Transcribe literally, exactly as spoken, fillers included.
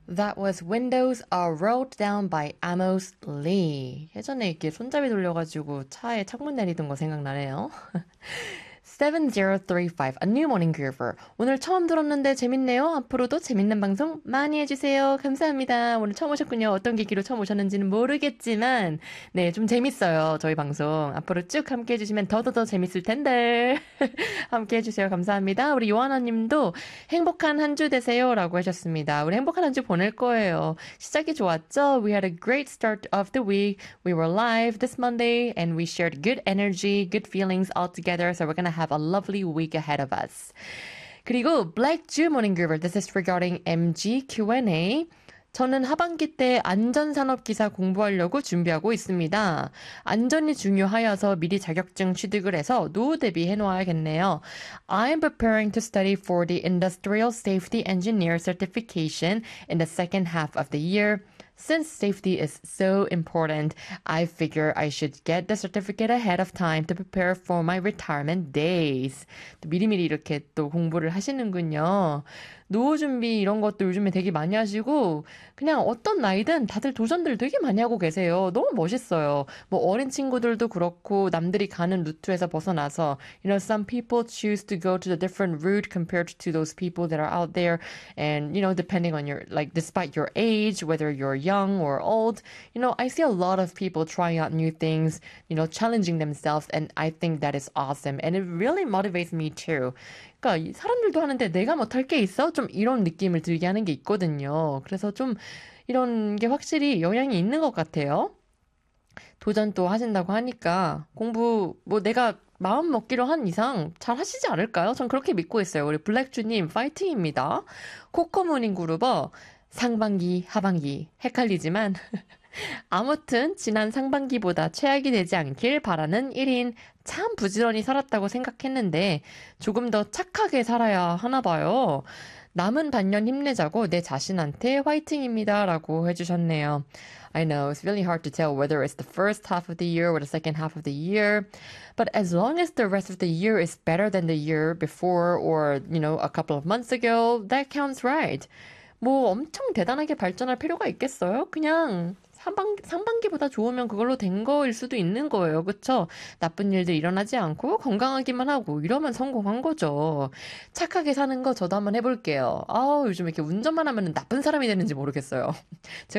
That was Windows Are Rolled Down by Amos Lee. 예전에 이렇게 손잡이 돌려가지고 차에 창문 내리던 거 생각나네요. 칠공삼오, A New Morning Groover. 오늘 처음 들었는데 재밌네요. 앞으로도 재밌는 방송 많이 해주세요. 감사합니다. 오늘 처음 오셨군요. 어떤 계기로 처음 오셨는지는 모르겠지만 네, 좀 재밌어요. 저희 방송. 앞으로 쭉 함께 해주시면 더더더 재밌을 텐데. 함께 해주세요. 감사합니다. 우리 요하나 님도 행복한 한 주 되세요. 라고 하셨습니다. 우리 행복한 한 주 보낼 거예요. 시작이 좋았죠? We had a great start of the week. We were live this Monday and we shared good energy, good feelings all together. So we're gonna have a lovely week ahead of us. 그리고 Black Jew Morning Groover. This is regarding 엠지 큐 앤 에이. 저는 하반기 때 안전산업기사 공부하려고 준비하고 있습니다. 안전이 중요하여서 미리 자격증 취득을 해서 노후 대비해 놓아야겠네요. I'm preparing to study for the Industrial Safety Engineer certification in the second half of the year. Since safety is so important, I figure I should get the certificate ahead of time to prepare for my retirement days. 또 미리미리 이렇게 또 공부를 하시는군요. 노후 준비 이런 것도 요즘에 되게 많이 하시고 그냥 어떤 나이든 다들 도전들 되게 많이 하고 계세요. 너무 멋있어요. 뭐 어린 친구들도 그렇고 남들이 가는 루트에서 벗어나서 you know some people choose to go to the different route compared to those people that are out there and you know depending on your like despite your age whether you're young or old you know I see a lot of people trying out new things you know challenging themselves and I think that is awesome and it really motivates me too. 그러니까 사람들도 하는데 내가 못할 게 있어? 좀 이런 느낌을 들게 하는 게 있거든요. 그래서 좀 이런 게 확실히 영향이 있는 것 같아요. 도전 또 하신다고 하니까 공부 뭐 내가 마음 먹기로 한 이상 잘 하시지 않을까요? 전 그렇게 믿고 있어요. 우리 블랙주님 파이팅입니다. 코코모닝 그루버 상반기 하반기 헷갈리지만 아무튼 지난 상반기보다 최악이 되지 않길 바라는 일 인 참 부지런히 살았다고 생각했는데 조금 더 착하게 살아야 하나 봐요. 남은 반년 힘내자고 내 자신한테 화이팅입니다 라고 해주셨네요. I know it's really hard to tell whether it's the first half of the year or the second half of the year. But as long as the rest of the year is better than the year before or, you know, a couple of months ago, that counts right. 뭐 엄청 대단하게 발전할 필요가 있겠어요? 그냥 상반, 상반기보다 좋으면 그걸로 된 거일 수도 있는 거예요. 그쵸? 나쁜 일들 일어나지 않고 건강하기만 하고 이러면 성공한 거죠. 착하게 사는 거 저도 한번 해볼게요. 아우 요즘 이렇게 운전만 하면 나쁜 사람이 되는지 모르겠어요.